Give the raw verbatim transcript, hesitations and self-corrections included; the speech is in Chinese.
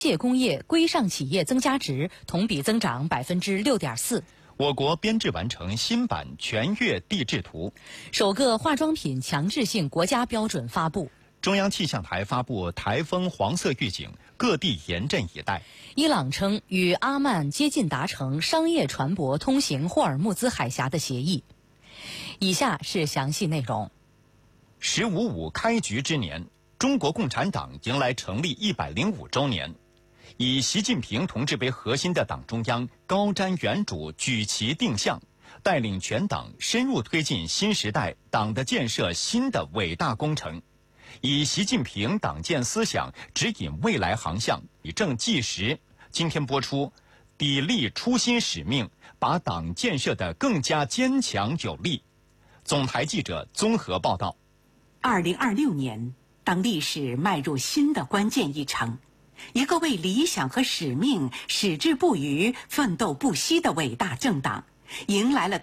械工业规上企业增加值同比增长百分之六点四。 我国编制完成新版全粤地质图。 首个化妆品强制性国家标准发布。 中央气象台发布台风黄色预警，各地严阵以待。 伊朗称与阿曼接近达成商业船舶通行霍尔木兹海峡的协议。以下是详细内容。 十五五开局之年，中国共产党迎来成立一百零五周年。以习近平同志为核心的党中央高瞻远瞩，举旗定向，带领全党深入推进新时代党的建设新的伟大工程，以习近平党建思想指引未来航向，以正纪实。今天播出砥砺初心使命，把党建设得更加坚强有力。总台记者综合报道。 二零二六年，当历史迈入新的关键一程，一个为理想和使命矢志不渝、奋斗不息的伟大政党，迎来了